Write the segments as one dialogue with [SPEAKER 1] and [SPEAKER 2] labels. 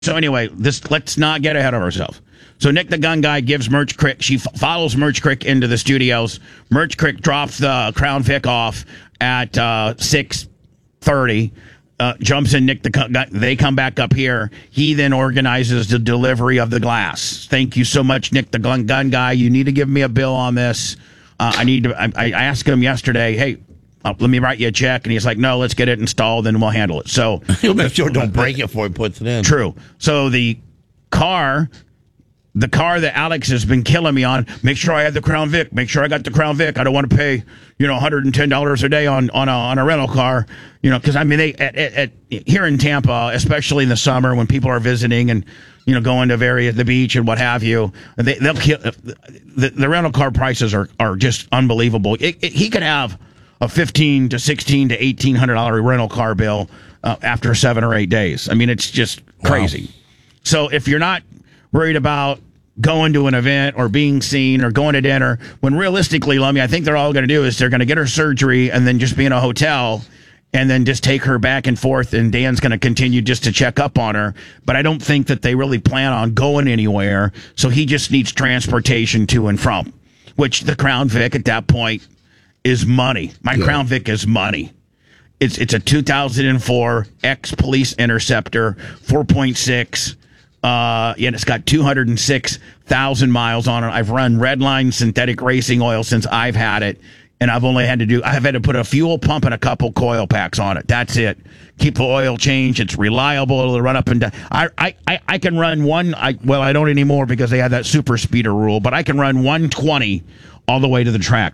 [SPEAKER 1] So anyway, let's not get ahead of ourselves. So Nick the Gun Guy gives Merch Crick. She follows Merch Crick into the studios. Merch Crick drops the Crown Vic off at 6:30. Jumps in Nick the Gun Guy. They come back up here. He then organizes the delivery of the glass. Thank you so much, Nick the Gun Guy. You need to give me a bill on this. I asked him yesterday, hey, let me write you a check. And he's like, no, let's get it installed and we'll handle it. So
[SPEAKER 2] he'll make sure don't break it before he puts it in.
[SPEAKER 1] True. So the car that Alex has been killing me on, make sure I have the Crown Vic. Make sure I got the Crown Vic. I don't want to pay, $110 a day on a rental car, because I mean they here in Tampa, especially in the summer when people are visiting and going to the beach and what have you, they'll kill the rental car prices are just unbelievable. He could have a $1,500 to $1,600 to $1,800 rental car bill after 7 or 8 days. I mean, it's just crazy. Wow. So if you're not worried about going to an event or being seen or going to dinner, when realistically, Lummy, I think they're all going to do is they're going to get her surgery and then just be in a hotel and then just take her back and forth, and Dan's going to continue just to check up on her. But I don't think that they really plan on going anywhere, so he just needs transportation to and from, which the Crown Vic at that point is money. Crown Vic is money. It's a 2004 X-Police Interceptor, 4.6. And it's got 206,000 miles on it. I've run Redline synthetic racing oil since I've had it, and I've had to put a fuel pump and a couple coil packs on it. That's it. Keep the oil change. It's reliable. It'll run up and down. I can run I don't anymore because they have that super speeder rule, but I can run 120 all the way to the track.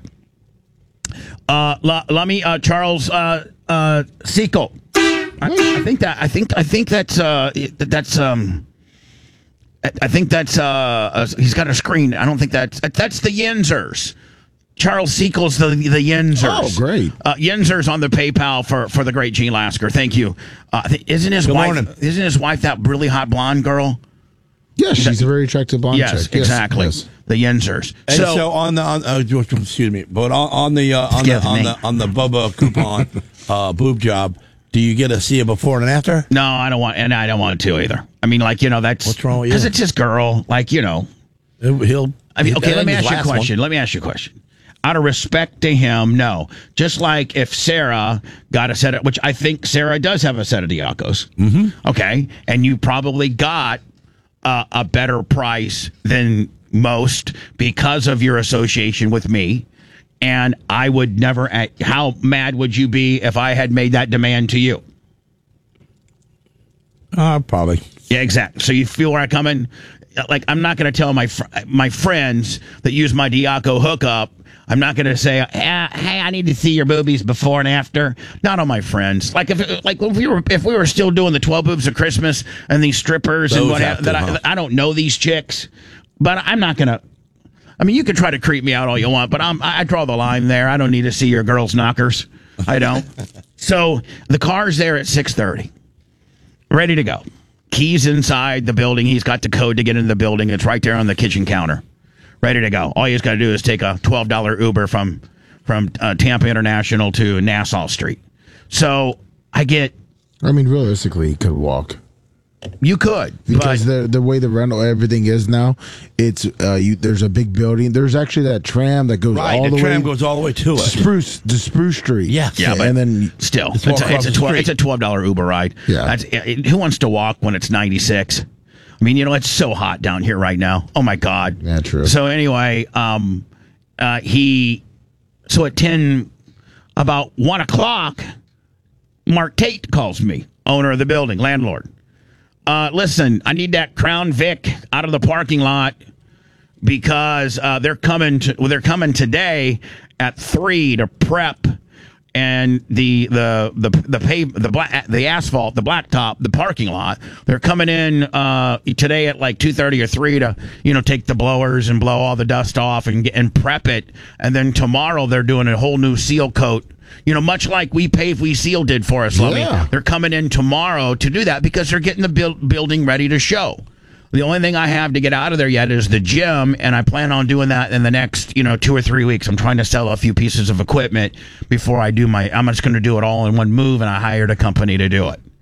[SPEAKER 1] Lummy, Charles Sequel. I think that's he's got a screen. I don't think that's the Yinzers. Charles Sequel's the Yinzers.
[SPEAKER 3] Oh, great.
[SPEAKER 1] Yinzers on the PayPal for the great Gene Lasker. Thank you. Isn't his wife that really hot blonde girl?
[SPEAKER 3] Yes, she's a very attractive blonde chick.
[SPEAKER 1] Yes, exactly. Yes. The Yinzers.
[SPEAKER 2] And so excuse me, but on the Bubba coupon boob job, do you get to see it before and after?
[SPEAKER 1] No, I don't want, and I don't want to either. I mean, that's
[SPEAKER 2] what's wrong with you?
[SPEAKER 1] Because it's his girl,
[SPEAKER 2] He'll.
[SPEAKER 1] Okay, let me ask you a question. Out of respect to him, no. Just like if Sarah got a set of, which I think Sarah does have a set of Diacos. Mm-hmm. Okay, and you probably got a better price than most because of your association with me. And I would never. How mad would you be if I had made that demand to you?
[SPEAKER 2] Probably.
[SPEAKER 1] Yeah, exactly. So you feel where I'm coming? Like, I'm not going to tell my friends that use my Diaco hookup. I'm not going to say, hey, I need to see your boobies before and after. Not on my friends. If we were still doing the 12 boobs of Christmas and these strippers and what have that, I don't know these chicks, but I'm not going to. I mean, you can try to creep me out all you want, but I draw the line there. I don't need to see your girls' knockers. I don't. So the car's there at 6:30, ready to go. Keys inside the building. He's got the code to get into the building. It's right there on the kitchen counter, ready to go. All he's got to do is take a $12 Uber from Tampa International to Nassau Street. So
[SPEAKER 3] realistically, he could walk.
[SPEAKER 1] You could,
[SPEAKER 3] because the way the rental everything is now, it's there's a big building. There's actually that tram that goes all the way.
[SPEAKER 2] The tram goes all the way to it.
[SPEAKER 3] Spruce Street.
[SPEAKER 1] Yeah, but and then still, it's a $12 Uber ride.
[SPEAKER 3] Yeah,
[SPEAKER 1] who wants to walk when it's 96? I mean, it's so hot down here right now. Oh my God.
[SPEAKER 3] Yeah, true.
[SPEAKER 1] So anyway, at about 1 o'clock, Mark Tate calls me, owner of the building, landlord. Listen, I need that Crown Vic out of the parking lot because they're coming today at 3 to prep, and the asphalt, the blacktop, the parking lot. They're coming in today at like 2:30 or 3 to take the blowers and blow all the dust off and prep it, and then tomorrow they're doing a whole new seal coat. Much like We Pave, We Seal did for us, Lummy. Yeah. They're coming in tomorrow to do that because they're getting the building ready to show. The only thing I have to get out of there yet is the gym, and I plan on doing that in the next, 2 or 3 weeks. I'm trying to sell a few pieces of equipment before I do I'm just going to do it all in one move, and I hired a company to do it.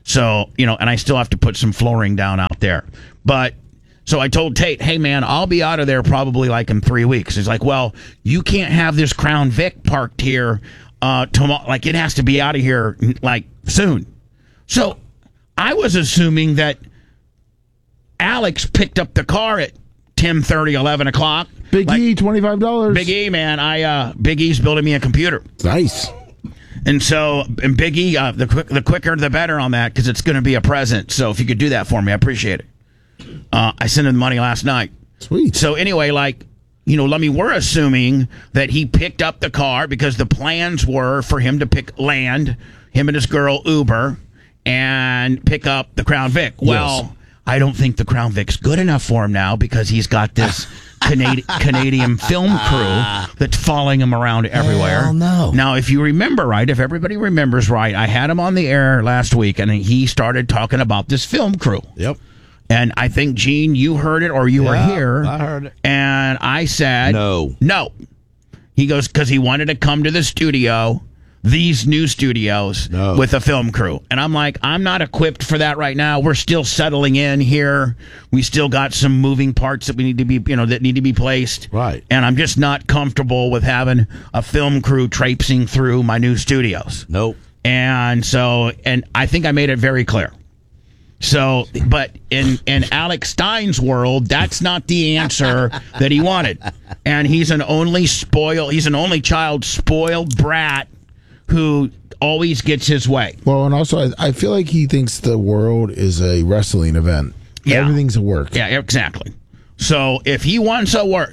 [SPEAKER 1] So, and I still have to put some flooring down out there. But so I told Tate, hey, man, I'll be out of there probably like in 3 weeks. He's like, well, you can't have this Crown Vic parked here tomorrow. Like, it has to be out of here like soon. So I was assuming that Alex picked up the car at 10:30, 11 o'clock.
[SPEAKER 3] Big E, $25.
[SPEAKER 1] Big E, man. Big E's building me a computer.
[SPEAKER 3] Nice.
[SPEAKER 1] And so, and Big E, the quicker the better on that, because it's going to be a present. So if you could do that for me, I appreciate it. I sent him the money last night.
[SPEAKER 3] Sweet.
[SPEAKER 1] So anyway, Lummy, we're assuming that he picked up the car because the plans were for him to him and his girl Uber, and pick up the Crown Vic. Well, yes. I don't think the Crown Vic's good enough for him now because he's got this Canadian film crew that's following him around everywhere.
[SPEAKER 2] Hell no.
[SPEAKER 1] Now, if you remember right, if everybody remembers right, I had him on the air last week, and he started talking about this film crew.
[SPEAKER 2] Yep.
[SPEAKER 1] And I think, Gene, you heard it or you were here.
[SPEAKER 2] I heard it.
[SPEAKER 1] And I said, No. He goes, because he wanted to come to the studio, these new studios, with a film crew. And I'm like, I'm not equipped for that right now. We're still settling in here. We still got some moving parts that we need to be, that need to be placed.
[SPEAKER 2] Right.
[SPEAKER 1] And I'm just not comfortable with having a film crew traipsing through my new studios.
[SPEAKER 2] Nope.
[SPEAKER 1] And I think I made it very clear. So, but in Alex Stein's world, that's not the answer that he wanted. And he's an only child spoiled brat who always gets his way.
[SPEAKER 3] Well, and also I feel like he thinks the world is a wrestling event. Yeah. Everything's a work.
[SPEAKER 1] Yeah, exactly. So if he wants a work,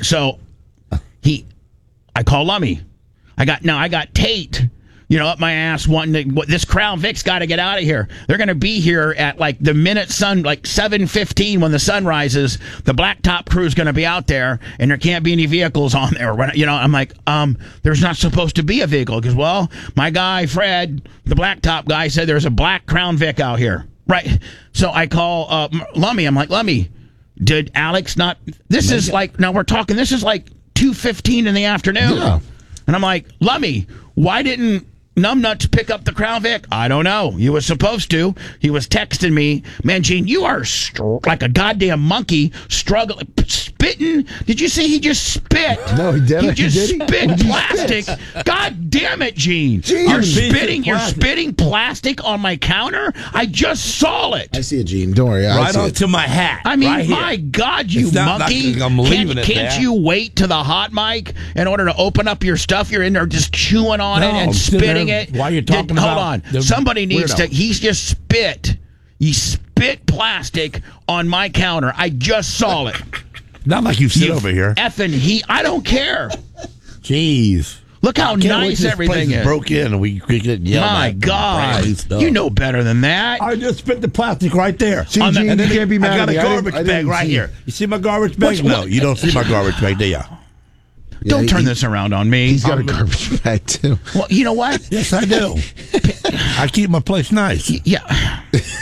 [SPEAKER 1] I call Lummy. I got Tate. Up my ass wanting to. This Crown Vic's got to get out of here. They're going to be here at like the minute sun, like 7:15 when the sun rises. The blacktop crew's going to be out there, and there can't be any vehicles on there. I'm like, there's not supposed to be a vehicle because, well, my guy Fred, the blacktop guy, said there's a black Crown Vic out here, right? So I call Lummy. I'm like, Lummy, did Alex not? This is like now we're talking. This is like 2:15 in the afternoon,
[SPEAKER 3] yeah. And
[SPEAKER 1] I'm like, Lummy, why didn't Numbnuts pick up the Crown Vic? I don't know. He was supposed to. He was texting me, man, Gene, you are like a goddamn monkey struggling, spitting. Did you see he just spit?
[SPEAKER 3] No, he didn't.
[SPEAKER 1] He just spit plastic. God damn it, Gene. You're spitting plastic on my counter? I just saw it.
[SPEAKER 3] I see it, Gene. Don't worry.
[SPEAKER 2] Right onto my hat.
[SPEAKER 1] I mean,
[SPEAKER 2] right
[SPEAKER 1] my God, you monkey.
[SPEAKER 2] I'm leaving
[SPEAKER 1] can't you wait to the hot mic in order to open up your stuff? You're in there just chewing on it and spitting it.
[SPEAKER 2] Why you're talking about?
[SPEAKER 1] Hold on. Somebody needs to. He's just spit. He spit plastic on my counter. I just saw it.
[SPEAKER 2] Not like you sit over here.
[SPEAKER 1] I don't care.
[SPEAKER 2] Jeez.
[SPEAKER 1] Look how nice everything is.
[SPEAKER 2] Broke in and we get yelled.
[SPEAKER 1] My God. You know better than that.
[SPEAKER 2] I just spit the plastic right there.
[SPEAKER 3] See, Gene, you can't be mad
[SPEAKER 2] I got a garbage bag right here. You see my garbage bag? No, you don't see my garbage bag, do you?
[SPEAKER 1] Don't turn this around on me.
[SPEAKER 3] He's got a garbage bag, too.
[SPEAKER 1] Well, you know what?
[SPEAKER 2] Yes, I do. I keep my place nice.
[SPEAKER 1] Yeah.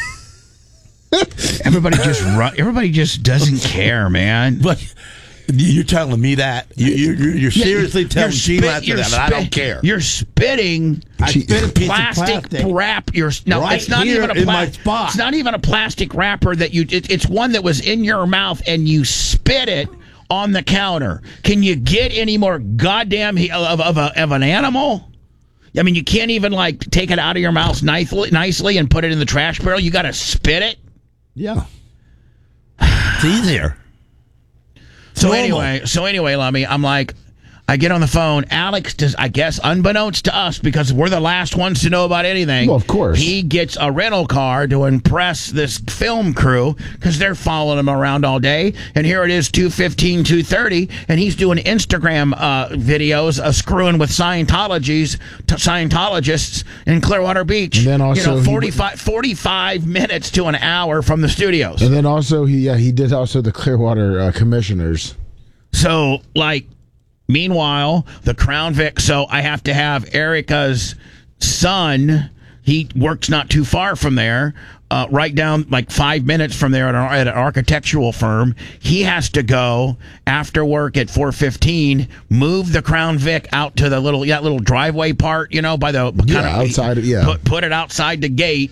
[SPEAKER 1] Everybody just doesn't care, man.
[SPEAKER 2] But you're telling me that. You're seriously telling Gene that I don't care.
[SPEAKER 1] You're spitting plastic wrap. It's not even a It's not even a plastic wrapper that you. It's one that was in your mouth and you spit it on the counter. Can you get any more goddamn of an animal? I mean, you can't even take it out of your mouth nicely and put it in the trash barrel. You got to spit it.
[SPEAKER 2] Yeah, it's easier.
[SPEAKER 1] So anyway, Lummy, I'm like, I get on the phone. Alex does, I guess, unbeknownst to us, because we're the last ones to know about anything.
[SPEAKER 3] Well, of course.
[SPEAKER 1] He gets a rental car to impress this film crew because they're following him around all day. And here it is, 2:15, 2:30, and he's doing Instagram videos screwing with Scientologists in Clearwater Beach.
[SPEAKER 3] And then also
[SPEAKER 1] 45 minutes to an hour from the studios.
[SPEAKER 3] And then also he did also the Clearwater commissioners.
[SPEAKER 1] So meanwhile, the Crown Vic, so I have to have Erica's son, he works not too far from there, right down 5 minutes from there at an architectural firm. He has to go after work at 4:15, move the Crown Vic out to the little driveway part, by the
[SPEAKER 3] outside.
[SPEAKER 1] Put it outside the gate,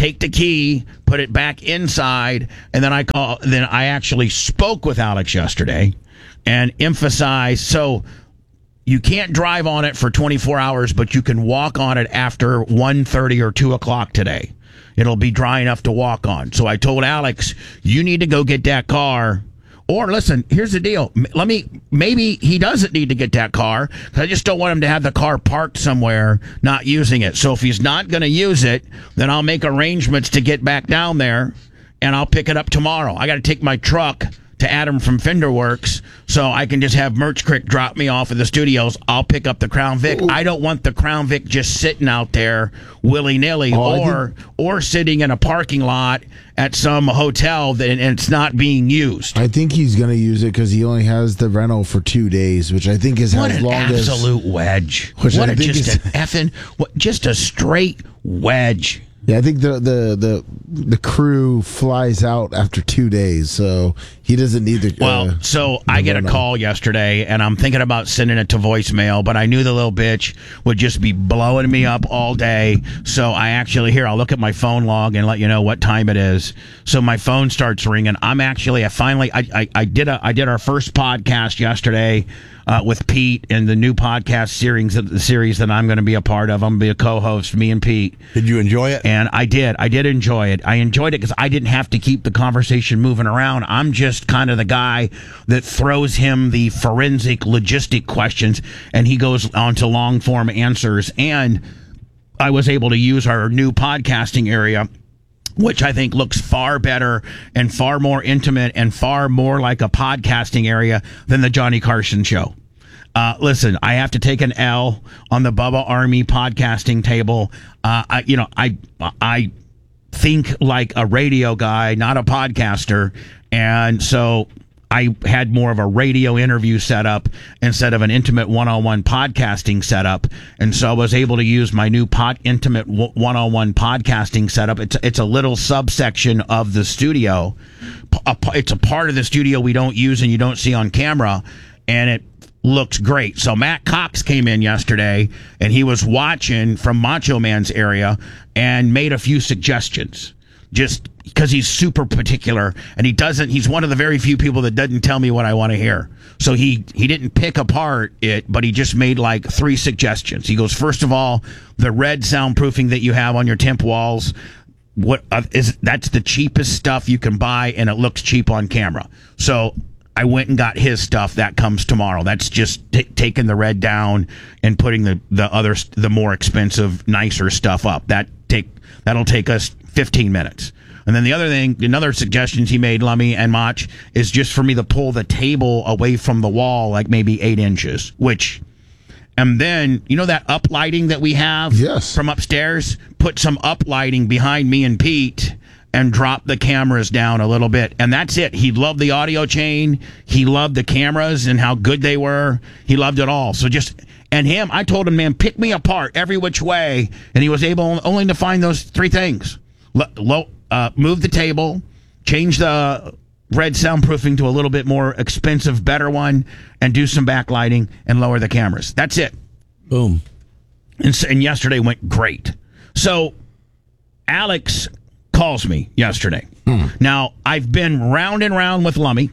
[SPEAKER 1] take the key, put it back inside, and then I actually spoke with Alex yesterday and emphasized, so you can't drive on it for 24 hours, but you can walk on it after 1:30 or 2 o'clock today. It'll be dry enough to walk on. So I told Alex, you need to go get that car. Or listen, here's the deal. Maybe he doesn't need to get that car. I just don't want him to have the car parked somewhere, not using it. So if he's not going to use it, then I'll make arrangements to get back down there, and I'll pick it up tomorrow. I got to take my truck to Adam from Fender Works, so I can just have Merch Crick drop me off at the studios. I'll pick up the Crown Vic. I don't want the Crown Vic just sitting out there willy-nilly, or sitting in a parking lot at some hotel and it's not being used.
[SPEAKER 3] I think he's going to use it because he only has the rental for 2 days, which I think is
[SPEAKER 1] what
[SPEAKER 3] as
[SPEAKER 1] an
[SPEAKER 3] long as
[SPEAKER 1] absolute wedge.
[SPEAKER 3] Which
[SPEAKER 1] What
[SPEAKER 3] I
[SPEAKER 1] a
[SPEAKER 3] think
[SPEAKER 1] just
[SPEAKER 3] is-
[SPEAKER 1] an effing, just a straight wedge.
[SPEAKER 3] Yeah, I think the crew flies out after 2 days, so he doesn't need the.
[SPEAKER 1] Well, so I get a call yesterday, and I'm thinking about sending it to voicemail, but I knew the little bitch would just be blowing me up all day. So I actually, I'll look at my phone log and let you know what time it is. So my phone starts ringing. I did our first podcast yesterday with Pete and the new podcast series that I'm going to be a part of. I'm going to be a co-host, me and Pete.
[SPEAKER 2] Did you enjoy it?
[SPEAKER 1] And I did enjoy it. I enjoyed it because I didn't have to keep the conversation moving around. I'm just kind of the guy that throws him the forensic logistic questions, and he goes on to long form answers. And I was able to use our new podcasting area, which I think looks far better and far more intimate and far more like a podcasting area than the Johnny Carson show. Listen, I have to take an L on the Bubba Army podcasting table. I think like a radio guy, not a podcaster. And so I had more of a radio interview setup instead of an intimate one-on-one podcasting setup. And so I was able to use my new intimate one-on-one podcasting setup. It's a little subsection of the studio. It's a part of the studio we don't use and you don't see on camera. And it looks great. So Matt Cox came in yesterday and he was watching from Macho Man's area and made a few suggestions. Just because he's super particular and he's one of the very few people that doesn't tell me what I want to hear. So he didn't pick apart it, but he just made like 3 suggestions. He goes, first of all, the red soundproofing that you have on your temp walls, that's the cheapest stuff you can buy and it looks cheap on camera. So I went and got his stuff. That comes tomorrow. That's just taking the red down and putting the more expensive, nicer stuff up. That'll take us 15 minutes. And then another suggestions he made, Lummy and Mach, is just for me to pull the table away from the wall, like maybe 8 inches, and then, that uplighting that we have from upstairs, put some uplighting behind me and Pete and drop the cameras down a little bit. And that's it. He loved the audio chain. He loved the cameras and how good they were. He loved it all. So I told him, man, pick me apart every which way. And he was able only to find those 3 things. Move the table, change the red soundproofing to a little bit more expensive, better one, and do some backlighting and lower the cameras. That's it.
[SPEAKER 2] Boom.
[SPEAKER 1] And yesterday went great. So Alex calls me yesterday. Now, I've been round and round with Lummy,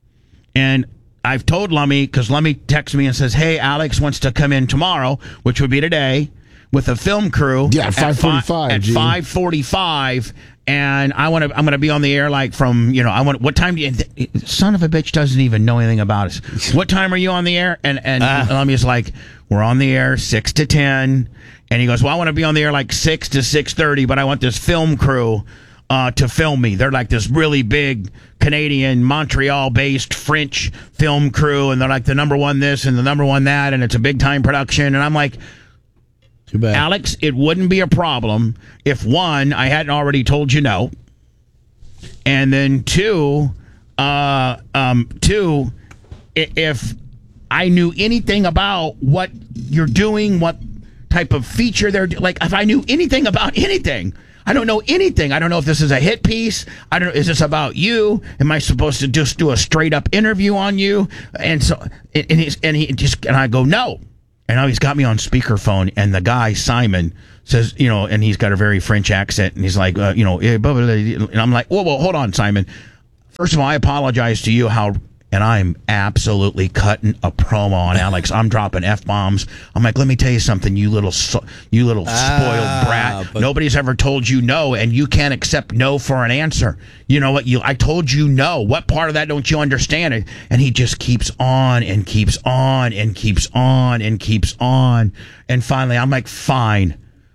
[SPEAKER 1] and I've told Lummy, because Lummy texts me and says, hey, Alex wants to come in tomorrow, which would be today, with a film crew.
[SPEAKER 3] Yeah, 5:45.
[SPEAKER 1] At 5:45, and I'm gonna be on the air like from, what time do you, son of a bitch doesn't even know anything about us. What time are you on the air? And Lummy's like, we're on the air 6 to 10. And he goes, well, I want to be on the air like 6 to 6:30, but I want this film crew to film me. They're like this really big Canadian, Montreal-based French film crew, and they're like the number one this and the number one that, and it's a big-time production. And I'm like,
[SPEAKER 2] too bad,
[SPEAKER 1] Alex, it wouldn't be a problem if, 1, I hadn't already told you no, and then 2, if I knew anything about what you're doing, what type of feature they're like, if I knew anything about anything. I don't know anything. I don't know if this is a hit piece. I don't know. Is this about you? Am I supposed to just do a straight up interview on you? And so, and I go, no. And now he's got me on speakerphone, and the guy, Simon, says, and he's got a very French accent, and he's like, blah, blah, blah, and I'm like, whoa, hold on, Simon. First of all, I apologize to you and I'm absolutely cutting a promo on Alex. I'm dropping F-bombs. I'm like, let me tell you something, you little spoiled brat. Nobody's ever told you no, and you can't accept no for an answer. You know what? I told you no. What part of that don't you understand? And he just keeps on and keeps on and keeps on and keeps on. And finally, I'm like, fine.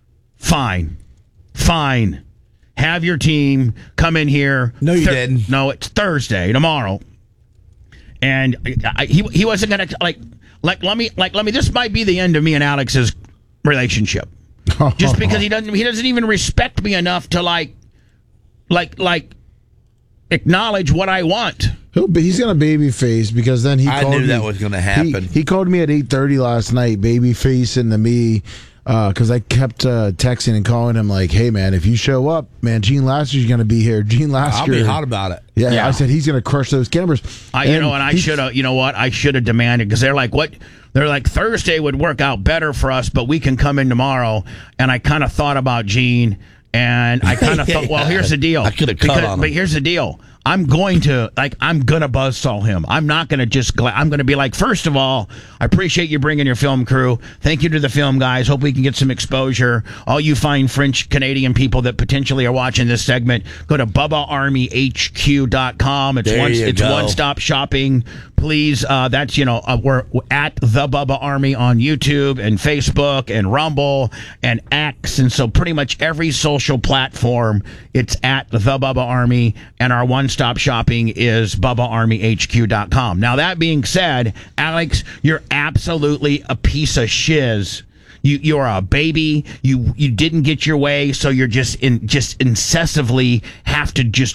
[SPEAKER 1] Have your team come in here.
[SPEAKER 2] No, you didn't.
[SPEAKER 1] No, it's Thursday, tomorrow. And he wasn't gonna let me. This might be the end of me and Alex's relationship, just because he doesn't even respect me enough to like acknowledge what I want.
[SPEAKER 3] He's gonna babyface because then
[SPEAKER 2] I knew that was gonna happen.
[SPEAKER 3] He called me at 8:30 last night, babyfacing to me. Because I kept texting and calling him like, hey, man, if you show up, man, Gene Laster's going to be here. Gene Laster.
[SPEAKER 2] I'll be hot about it.
[SPEAKER 3] Yeah. I said he's going to crush those cameras.
[SPEAKER 1] I should have demanded, because they're like, what? They're like, Thursday would work out better for us, but we can come in tomorrow. And I kind of thought about Gene, and I kind of thought, well, here's the deal.
[SPEAKER 2] I could have cut on him.
[SPEAKER 1] But here's the deal. I'm gonna buzzsaw him. I'm not gonna I'm gonna be like, first of all, I appreciate you bringing your film crew. Thank you to the film guys. Hope we can get some exposure. All you fine French Canadian people that potentially are watching this segment, go to BubbaArmyHQ.com. It's one-stop shopping. Please, that's we're at the Bubba Army on YouTube and Facebook and Rumble and X, and so pretty much every social platform, it's at the Bubba Army, and our one-stop shopping is BubbaArmyHQ.com. Now, that being said, Alex, you're absolutely a piece of shiz. You're a baby. You didn't get your way, so you're just incessantly have to just.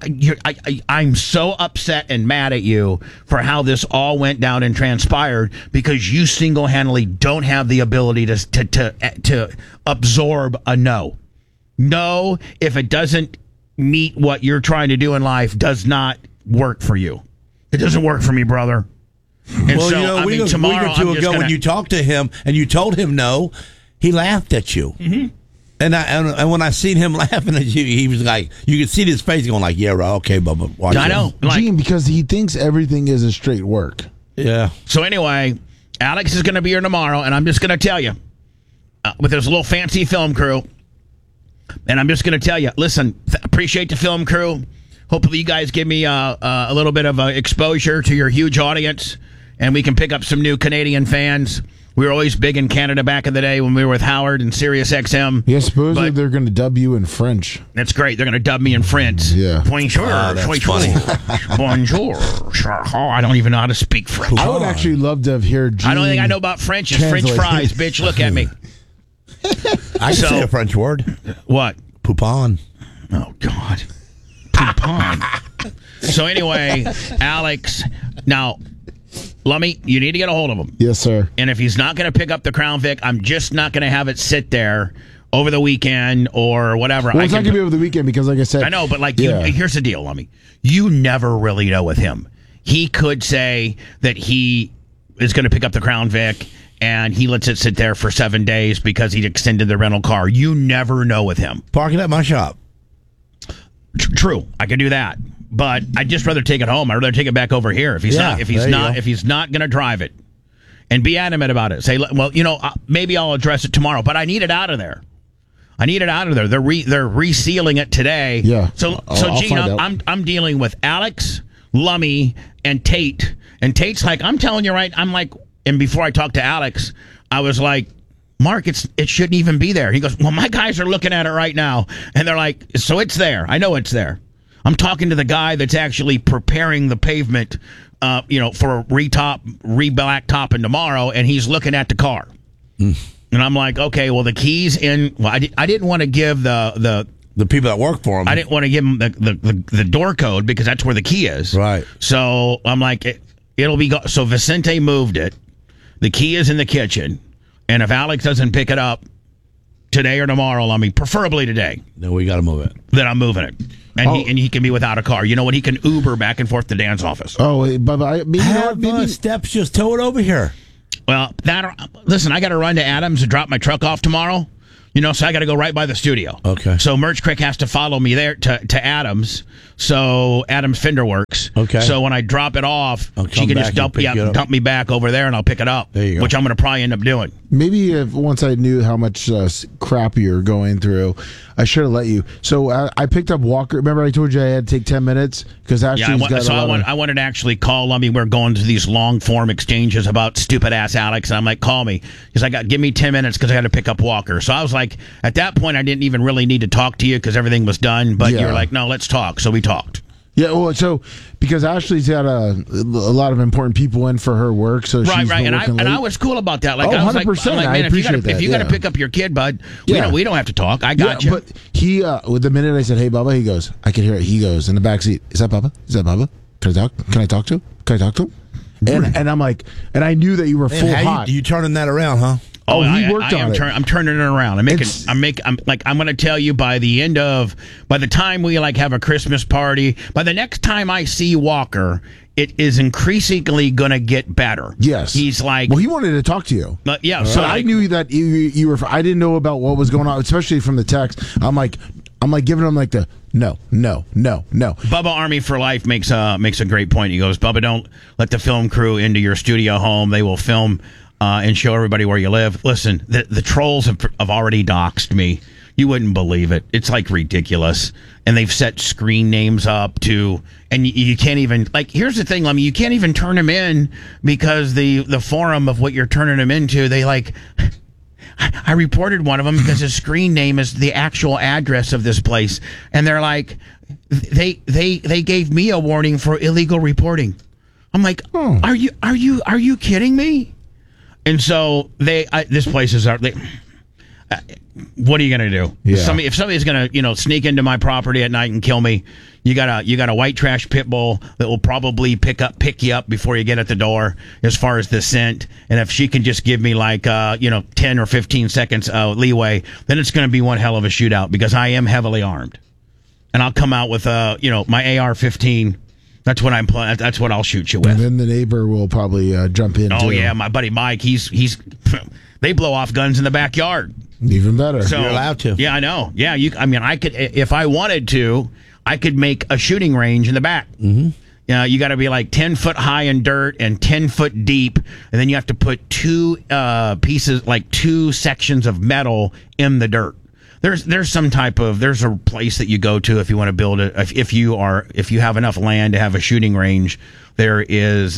[SPEAKER 1] I'm so upset and mad at you for how this all went down and transpired, because you single-handedly don't have the ability to absorb a no. No, if it doesn't meet what you're trying to do in life, does not work for you. It doesn't work for me, brother. And
[SPEAKER 2] well, a week or two ago, when you talked to him and you told him no, he laughed at you.
[SPEAKER 1] Mm-hmm.
[SPEAKER 2] And when I seen him laughing at you, he was like, you could see his face going like, yeah, right, okay, Bubba, watch
[SPEAKER 1] I know.
[SPEAKER 3] Gene, because he thinks everything is a straight work.
[SPEAKER 2] Yeah.
[SPEAKER 1] So anyway, Alex is going to be here tomorrow, and I'm just going to tell you, with his little fancy film crew, and I'm just going to tell you, listen, appreciate the film crew. Hopefully you guys give me a little bit of exposure to your huge audience, and we can pick up some new Canadian fans. We were always big in Canada back in the day when we were with Howard and Sirius XM.
[SPEAKER 3] Yeah, supposedly they're going to dub you in French.
[SPEAKER 1] That's great. They're going to dub me in French.
[SPEAKER 3] Yeah.
[SPEAKER 1] Bonjour.
[SPEAKER 2] That's funny.
[SPEAKER 1] Bonjour. I don't even know how to speak French.
[SPEAKER 3] I would actually love to have heard Gene.
[SPEAKER 1] I don't think I know about French. It's French fries, bitch. Look at me.
[SPEAKER 2] I can say a French word.
[SPEAKER 1] What?
[SPEAKER 2] Poupon.
[SPEAKER 1] Oh, God. Poupon. So anyway, Alex, now, Lummy, you need to get a hold of him.
[SPEAKER 3] Yes, sir.
[SPEAKER 1] And if he's not going to pick up the Crown Vic, I'm just not going to have it sit there over the weekend or whatever.
[SPEAKER 3] Well, it's not going to be over the weekend because, like I said...
[SPEAKER 1] I know, but here's the deal, Lummy. You never really know with him. He could say that he is going to pick up the Crown Vic, and he lets it sit there for 7 days because he extended the rental car. You never know with him.
[SPEAKER 2] Park it at my shop.
[SPEAKER 1] True, I could do that, but I'd just rather take it home. I'd rather take it back over here if he's not going to drive it, and be adamant about it. Say, well, maybe I'll address it tomorrow, but I need it out of there. They're resealing it today.
[SPEAKER 3] Yeah.
[SPEAKER 1] So Gene, I'm dealing with Alex, Lummy, and Tate. And Tate's like, I'm telling you, right? I'm like, and before I talked to Alex, I was like, Mark, it shouldn't even be there. He goes, well, my guys are looking at it right now. And they're like, so it's there. I know it's there. I'm talking to the guy that's actually preparing the pavement, for re-blacktopping tomorrow, and he's looking at the car. And I'm like, okay, well, the key's in. Well, I didn't want to give the
[SPEAKER 2] people that work for him.
[SPEAKER 1] I didn't want to give him the door code because that's where the key is.
[SPEAKER 2] Right.
[SPEAKER 1] So I'm like, it'll be so Vicente moved it. The key is in the kitchen. And if Alex doesn't pick it up today or tomorrow, preferably today,
[SPEAKER 2] then we got to move it.
[SPEAKER 1] Then I'm moving it, and he can be without a car. You know what? He can Uber back and forth to Dan's office.
[SPEAKER 3] Oh, wait, but maybe
[SPEAKER 2] steps. Just tow it over here.
[SPEAKER 1] Well, listen, I got to run to Adams and drop my truck off tomorrow. So I got to go right by the studio.
[SPEAKER 2] Okay.
[SPEAKER 1] So Merch Crick has to follow me there to Adams. So Adams Fender Works.
[SPEAKER 2] Okay.
[SPEAKER 1] So when I drop it off, she can just dump me back over there, and I'll pick it up.
[SPEAKER 2] There you go.
[SPEAKER 1] Which I'm going to probably end up doing.
[SPEAKER 3] Maybe if once I knew how much crap you're going through, I should have let you. So I picked up Walker. Remember I told you I had to take 10 minutes? Because Ashley's
[SPEAKER 1] I wanted to actually call Lummy. We're going to these long-form exchanges about stupid-ass Alex, and I'm like, call me. Because give me 10 minutes because I got to pick up Walker. So I was like, at that point, I didn't even really need to talk to you because everything was done. But you were like, no, let's talk. So we talked.
[SPEAKER 3] Yeah, well, so because Ashley's got a lot of important people in for her work, so she's
[SPEAKER 1] right, and I was cool about that. Like,
[SPEAKER 3] 100%.
[SPEAKER 1] I'm like, man, if you got to pick up your kid, bud, we don't have to talk. I got you.
[SPEAKER 3] But he, with the minute I said, "Hey, Bubba," he goes, I could hear it. He goes in the back seat. Is that Bubba? Can I talk? Can I talk to him? Can I talk to him? And I'm like, and I knew that you were full hot.
[SPEAKER 2] You turning that around, huh?
[SPEAKER 3] Oh, he worked on it.
[SPEAKER 1] I'm turning it around. I'm going to tell you by the time we have a Christmas party, by the next time I see Walker, it is increasingly going to get better.
[SPEAKER 3] Yes.
[SPEAKER 1] He's like,
[SPEAKER 3] well, he wanted to talk to you.
[SPEAKER 1] So
[SPEAKER 3] I knew that you were, I didn't know about what was going on, especially from the text. I'm like giving him like the no.
[SPEAKER 1] Bubba Army for Life makes a great point. He goes, Bubba, don't let the film crew into your studio home. They will film and show everybody where you live. Listen, the trolls have already doxed me. You wouldn't believe it. It's like ridiculous. And they've set screen names up and you can't even, here's the thing, Lemmy, you can't even turn them in because the forum of what you're turning them into, I reported one of them because his screen name is the actual address of this place. And they're like, they gave me a warning for illegal reporting. I'm like, are you kidding me? And so this place is what are you going to do?
[SPEAKER 3] Yeah.
[SPEAKER 1] If somebody's going to, sneak into my property at night and kill me, you got a white trash pit bull that will probably pick you up before you get at the door as far as the scent. And if she can just give me 10 or 15 seconds leeway, then it's going to be one hell of a shootout because I am heavily armed. And I'll come out with my AR-15. That's what I'm playing. That's what I'll shoot you with.
[SPEAKER 3] And then the neighbor will probably jump in.
[SPEAKER 1] Oh yeah, my buddy Mike. He's they blow off guns in the backyard.
[SPEAKER 3] Even better.
[SPEAKER 1] So,
[SPEAKER 2] you're allowed to.
[SPEAKER 1] Yeah, I know. Yeah, I could if I wanted to. I could make a shooting range in the back. Mm-hmm. You got to be 10 foot high in dirt and 10 foot deep, and then you have to put two sections of metal in the dirt. There's a place that you go to if you want to build it. If you have enough land to have a shooting range, there is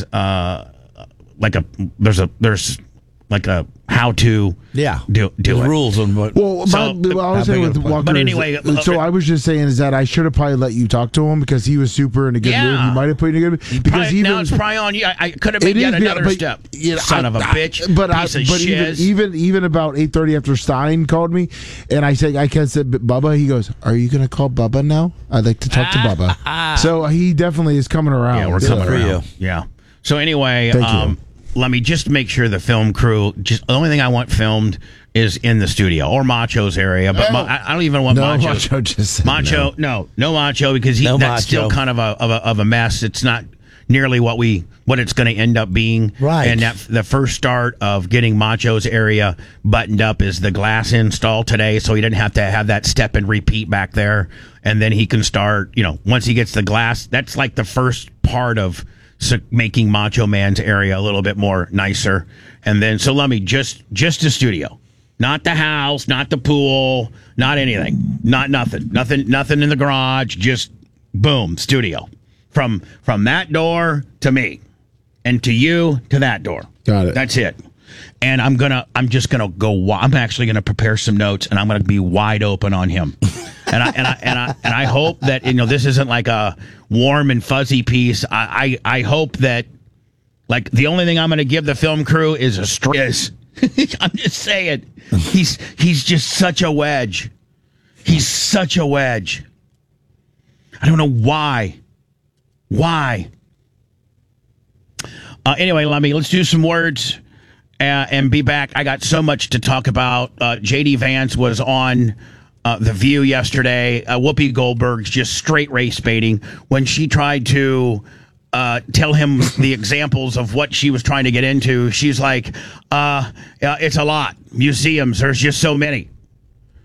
[SPEAKER 1] there's a how to do it.
[SPEAKER 2] Rules on what.
[SPEAKER 3] Well, I was saying with Walker.
[SPEAKER 1] But anyway,
[SPEAKER 3] so I was just saying is that I should have probably let you talk to him because he was super in a good mood. He might have put you in a good mood because
[SPEAKER 1] now it's probably on you. I could have made yet another step. Son of a bitch.
[SPEAKER 3] Even about 8:30 after Stein called me, and I said Bubba. He goes, "Are you going to call Bubba now? I'd like to talk to Bubba." So he definitely is coming around.
[SPEAKER 1] Yeah, we're coming around. Yeah. So anyway, let me just make sure the film crew. The only thing I want filmed is in the studio or Macho's area, but I don't even want Macho.
[SPEAKER 3] Macho just said
[SPEAKER 1] no Macho because that's still kind of a mess. It's not nearly what it's going to end up being.
[SPEAKER 2] Right.
[SPEAKER 1] And the first start of getting Macho's area buttoned up is the glass install today, so he didn't have to have that step and repeat back there, and then he can start. Once he gets the glass, that's like the first part of making Macho Man's area a little bit more nicer. And then, so let me just the studio, not the house, not the pool, not anything, nothing in the garage, just boom, studio from that door to me and to you to that door.
[SPEAKER 3] Got it.
[SPEAKER 1] That's it. And I'm actually gonna prepare some notes and I'm gonna be wide open on him. And I hope that this isn't like a warm and fuzzy piece. I hope that the only thing I'm going to give the film crew is a stress. I'm just saying, he's just such a wedge. He's such a wedge. I don't know why. Why? Anyway, let's do some words and be back. I got so much to talk about. JD Vance was on The View yesterday. Whoopi Goldberg's just straight race baiting when she tried to tell him the examples of what she was trying to get into. She's like, it's a lot. Museums, there's just so many.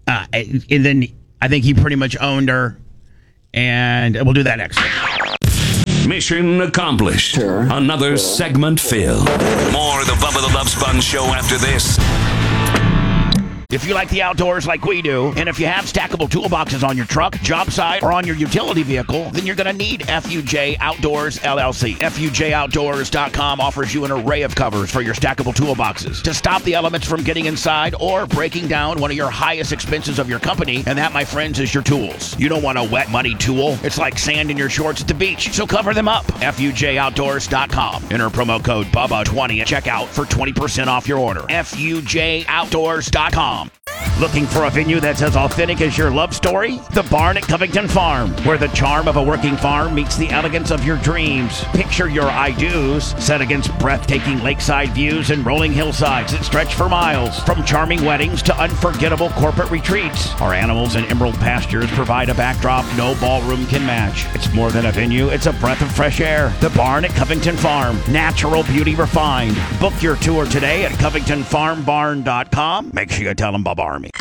[SPEAKER 1] And then I think he pretty much owned her. And we'll do that next.
[SPEAKER 4] Mission accomplished. Sure. Another segment filled. More of the Bubba the Love Sponge show after this.
[SPEAKER 1] If you like the outdoors like we do, and if you have stackable toolboxes on your truck, job site, or on your utility vehicle, then you're going to need FUJ Outdoors LLC. FUJOutdoors.com offers you an array of covers for your stackable toolboxes to stop the elements from getting inside or breaking down one of your highest expenses of your company, and that, my friends, is your tools. You don't want a wet, muddy tool. It's like sand in your shorts at the beach, so cover them up. FUJOutdoors.com. Enter promo code BUBBA20 at checkout for 20% off your order. FUJOutdoors.com. Looking for a venue that's as authentic as your love story? The Barn at Covington Farm, where the charm of a working farm meets the elegance of your dreams. Picture your I-dos set against breathtaking lakeside views and rolling hillsides that stretch for miles. From charming weddings to unforgettable corporate retreats, our animals and emerald pastures provide a backdrop no ballroom can match. It's more than a venue, it's a breath of fresh air. The Barn at Covington Farm, natural beauty refined. Book your tour today at CovingtonFarmBarn.com. Make sure you tell them Bubba Army.